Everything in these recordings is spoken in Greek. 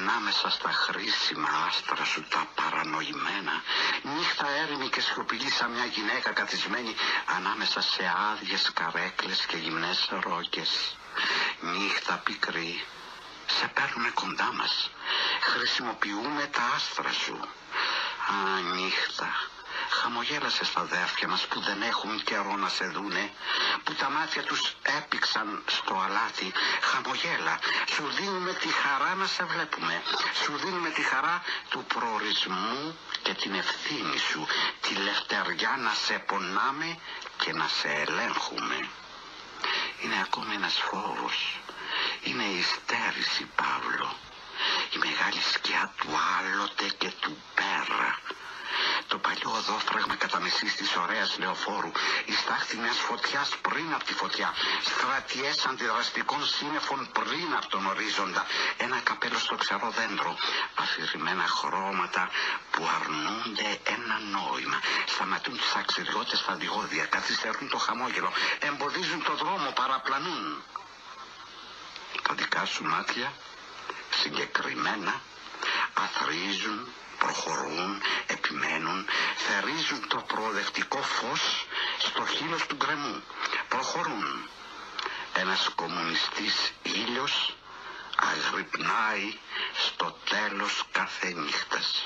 ανάμεσα στα χρήσιμα άστρα σου τα παρανοημένα, νύχτα έρημη και σιωπηλή σαν μια γυναίκα καθισμένη ανάμεσα σε άδειες καρέκλες και γυμνές ρόκες. Νύχτα πικρή, σε παίρνουμε κοντά μας, χρησιμοποιούμε τα άστρα σου. Α, νύχτα, χαμογέλασε στα αδέρφια μας που δεν έχουν καιρό να σε δούνε, που τα μάτια τους έπηξαν στο αλάτι. Χαμογέλα, σου δίνουμε τη χαρά να σε βλέπουμε, σου δίνουμε τη χαρά του προορισμού και την ευθύνη σου, τη λευτεριά να σε πονάμε και να σε ελέγχουμε. Είναι ακόμη ένας φόβος, είναι η στέρηση, Παύλο, η μεγάλη σκιά του άλλοτε και του πέρα. Το παλιό οδόφραγμα κατά μεσής της ωραίας λεωφόρου, η στάχτη μιας φωτιάς πριν από τη φωτιά, στρατιές αντιδραστικών σύννεφων πριν από τον ορίζοντα, ένα καπέλο στο ξερό δέντρο, αφηρημένα χρώματα που αρνούνται ένα νόημα, σταματούν τους αξιριώτες στα διόδια, καθυστερούν το χαμόγελο, εμποδίζουν το δρόμο, παραπλανούν. Τα δικά σου μάτια συγκεκριμένα αθροίζουν, προχωρούν, επιμένουν, θερίζουν το προοδευτικό φως στο χείλος του γκρεμού. Προχωρούν. Ένας κομμουνιστής ήλιος αγρυπνάει στο τέλος κάθε νύχτας.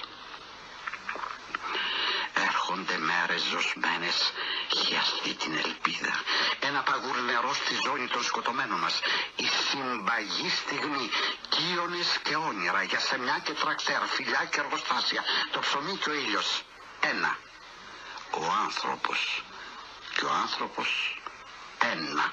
Έρχονται μέρες ζωσμένες, χιαστεί την ελπίδα. Ένα παγούρι νερό στη ζώνη των σκοτωμένων μας. Η συμπαγή στιγμή, κύονες και όνειρα, για σεμιά και τρακτέρ, φιλιά και εργοστάσια, το ψωμί και ο ήλιος. Ένα. Ο άνθρωπος. Και ο άνθρωπος ένα.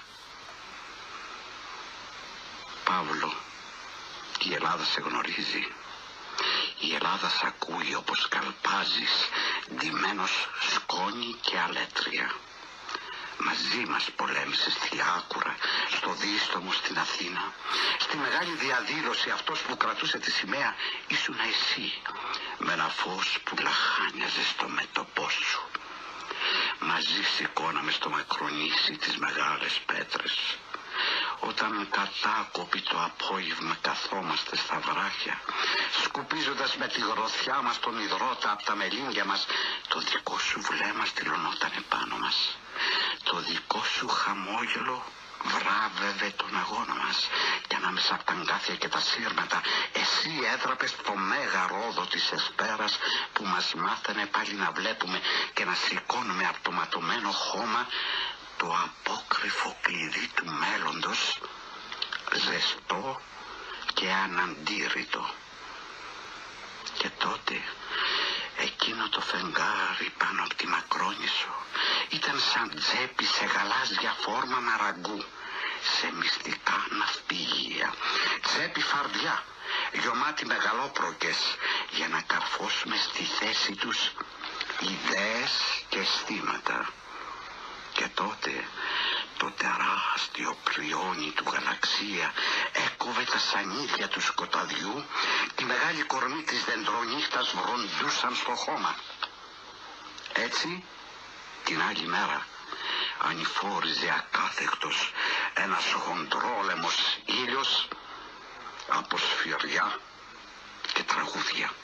Παύλο, η Ελλάδα σε γνωρίζει. Η Ελλάδα σ' ακούει όπως καλπάζεις, ντυμένος σκόνη και αλέτρια. Μαζί μας πολέμησες στη Λιάκουρα, στο Δίστομο στην Αθήνα. Στη μεγάλη διαδήλωση αυτός που κρατούσε τη σημαία ήσουν εσύ, με ένα φως που λαχάνιαζε στο μέτωπό σου. Μαζί σηκώναμε στο μακρονήσι τις μεγάλες πέτρες. Όταν κατάκοποι το απόγευμα καθόμαστε στα βράχια, σκουπίζοντας με τη γροθιά μας τον υδρότα από τα μελίνια μας, το δικό σου βλέμμα στυλωνόταν επάνω μας. Το δικό σου χαμόγελο βράβευε τον αγώνα μας, και ανάμεσα από τα αγκάθια και τα σύρματα εσύ έδραπες το μέγα ρόδο της εσπέρας που μας μάθαινε πάλι να βλέπουμε και να σηκώνουμε από το ματωμένο χώμα το απόκρυφο κλειδί του μέλλοντος, ζεστό και αναντήρητο. Και τότε εκείνο το φεγγάρι πάνω από τη Μακρόνισσο ήταν σαν τσέπη σε γαλάζια φόρμα μαραγκού, σε μυστικά ναυπηγεία, τσέπη φαρδιά, γεμάτη μεγαλόπροκες, για να καρφώσουμε στη θέση τους ιδέες και αισθήματα. Και τότε το τεράστιο πριόνι του γαλαξία έκοβε τα σανίδια του σκοταδιού, τη μεγάλη κορμί της δεντρονύχτας βροντούσαν στο χώμα. Έτσι την άλλη μέρα ανηφόριζε ακάθεκτος ένας χοντρόλεμος ήλιος από σφυριά και τραγούδια.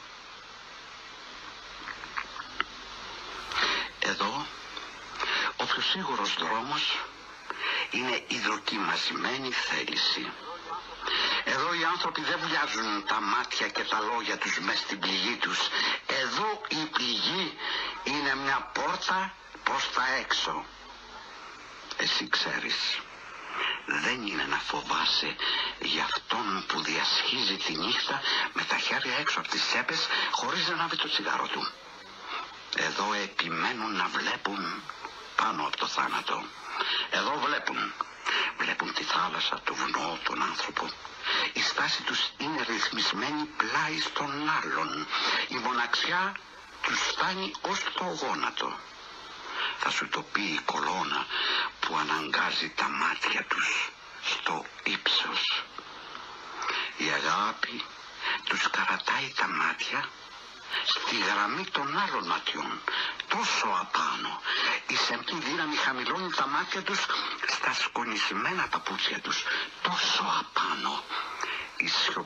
Εδώ ο πιο σίγουρος δρόμος είναι η δοκιμασμένη θέληση. Εδώ οι άνθρωποι δεν βουλιάζουν τα μάτια και τα λόγια τους μες στην πληγή τους. Εδώ η πληγή είναι μια πόρτα προς τα έξω. Εσύ ξέρεις, δεν είναι να φοβάσαι για αυτόν που διασχίζει τη νύχτα με τα χέρια έξω από τις τσέπες χωρίς να ανάβει το τσιγάρο του. Εδώ επιμένουν να βλέπουν πάνω από το θάνατο. Εδώ βλέπουν τη θάλασσα, το βουνό, τον άνθρωπο. Η στάση τους είναι ρυθμισμένη πλάι στον άλλον. Η μοναξιά τους φτάνει ως το γόνατο. Θα σου το πει η κολόνα που αναγκάζει τα μάτια τους στο ύψος. Η αγάπη τους καρατάει τα μάτια στη γραμμή των άλλων ματιών, τόσο απάνω. Η σεμπή δύναμη χαμηλώνει τα μάτια τους στα σκονισμένα παπούτσια τους, τόσο απάνω. Η